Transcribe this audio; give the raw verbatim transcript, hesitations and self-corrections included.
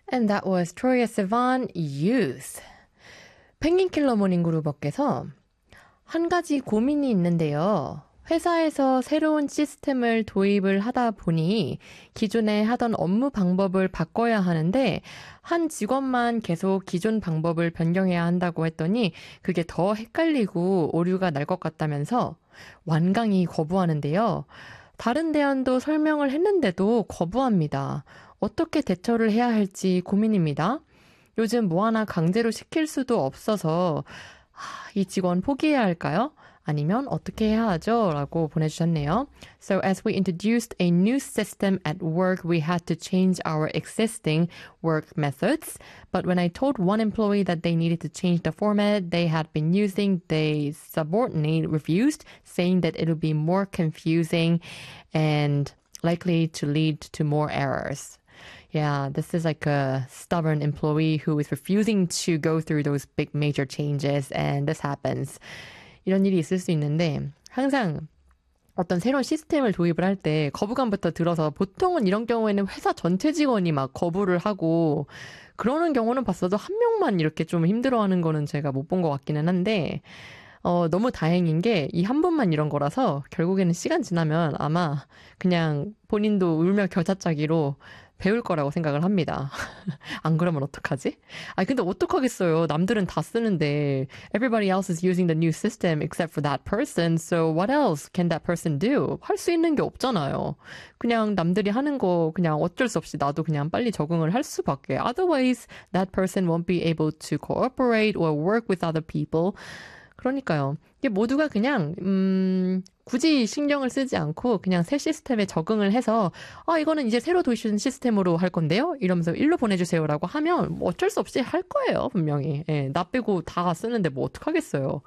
And that was Troye Sivan, Youth. 펭귄킬러 모닝그룹업께서 한 가지 고민이 있는데요. 회사에서 새로운 시스템을 도입을 하다 보니 기존에 하던 업무 방법을 바꿔야 하는데 한 직원만 계속 기존 방법을 변경해야 한다고 했더니 그게 더 헷갈리고 오류가 날 것 같다면서 완강히 거부하는데요. 다른 대안도 설명을 했는데도 거부합니다. 어떻게 대처를 해야 할지 고민입니다. 요즘 뭐 하나 강제로 시킬 수도 없어서 하, 이 직원 포기해야 할까요? 아니면 어떻게 해야 하죠? 라고 보내주셨네요. So as we introduced a new system at work, we had to change our existing work methods. But when I told one employee that they needed to change the format they had been using, the subordinate refused, saying that it would be more confusing and likely to lead to more errors. Yeah, this is like a stubborn employee who is refusing to go through those big major changes, and this happens. 이런 일이 있을 수 있는데 항상 어떤 새로운 시스템을 도입을 할 때 거부감부터 들어서 보통은 이런 경우에는 회사 전체 직원이 막 거부를 하고 그러는 경우는 봤어도 한 명만 이렇게 좀 힘들어하는 거는 제가 못 본 것 같기는 한데 어, 너무 다행인 게 이 한 번만 이런 거라서 결국에는 시간 지나면 아마 그냥 본인도 울며 겨자짜기로 배울 거라고 생각을 합니다. 안 그러면 어떡하지? 아니 근데 어떡하겠어요. 남들은 다 쓰는데 everybody else is using the new system except for that person. So what else can that person do? 할 수 있는 게 없잖아요. 그냥 남들이 하는 거 그냥 어쩔 수 없이 나도 그냥 빨리 적응을 할 수밖에. Otherwise, that person won't be able to cooperate or work with other people. 그러니까요. 이게 모두가 그냥 음, 굳이 신경을 쓰지 않고 그냥 새 시스템에 적응을 해서 아 이거는 이제 새로 도입된 시스템으로 할 건데요. 이러면서 일로 보내주세요라고 하면 뭐 어쩔 수 없이 할 거예요. 분명히. 예, 나 빼고 다 쓰는데 뭐 어떡하겠어요.